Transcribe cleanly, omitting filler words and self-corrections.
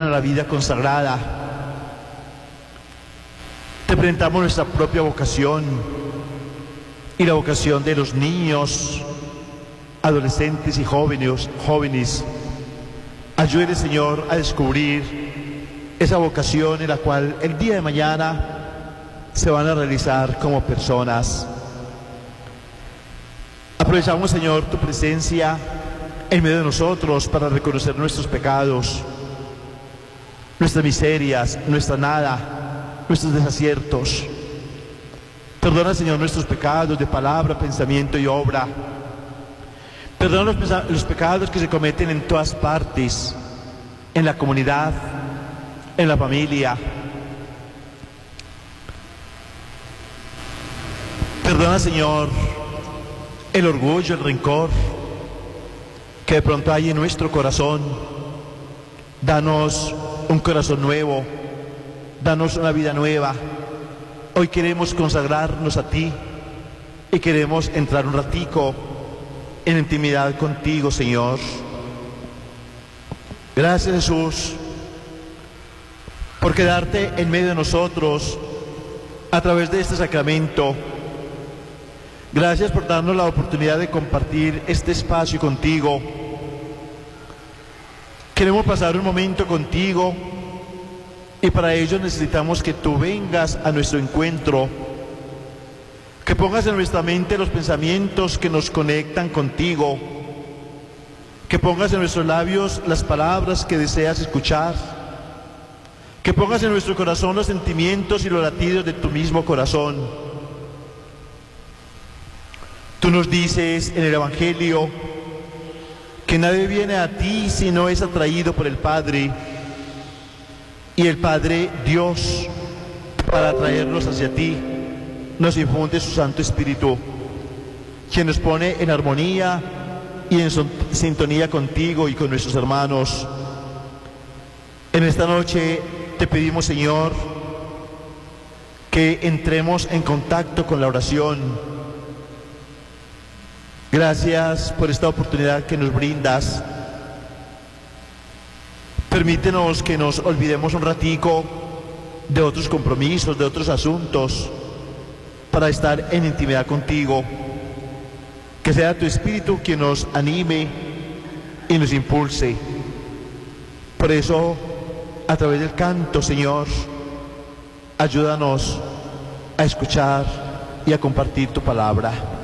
a la vida consagrada. Te presentamos nuestra propia vocación y la vocación de los niños, adolescentes y jóvenes. Ayúdale, Señor, a descubrir esa vocación en la cual el día de mañana se van a realizar como personas. Aprovechamos, Señor, tu presencia en medio de nosotros para reconocer nuestros pecados, nuestras miserias, nuestra nada, nuestros desaciertos. Perdona, Señor, nuestros pecados de palabra, pensamiento y obra. Perdona los pecados que se cometen en todas partes, en la comunidad, en la familia. Perdona, Señor, el orgullo, el rencor que de pronto hay en nuestro corazón. Danos un corazón nuevo, danos una vida nueva. Hoy queremos consagrarnos a ti y queremos entrar un ratico en intimidad contigo, Señor. Gracias, Jesús, por quedarte en medio de nosotros a través de este sacramento. Gracias por darnos la oportunidad de compartir este espacio contigo. Queremos pasar un momento contigo y para ello necesitamos que tú vengas a nuestro encuentro, que pongas en nuestra mente los pensamientos que nos conectan contigo, que pongas en nuestros labios las palabras que deseas escuchar, que pongas en nuestro corazón los sentimientos y los latidos de tu mismo corazón. Tú nos dices en el Evangelio que nadie viene a ti si no es atraído por el Padre, y el Padre Dios, para atraernos hacia ti, nos infunde su Santo Espíritu, quien nos pone en armonía y en sintonía contigo y con nuestros hermanos. En esta noche te pedimos, Señor, que entremos en contacto con la oración. Gracias por esta oportunidad que nos brindas. Permítenos que nos olvidemos un ratico de otros compromisos, de otros asuntos, para estar en intimidad contigo. Que sea tu Espíritu quien nos anime y nos impulse. Por eso, a través del canto, Señor, ayúdanos a escuchar y a compartir tu palabra.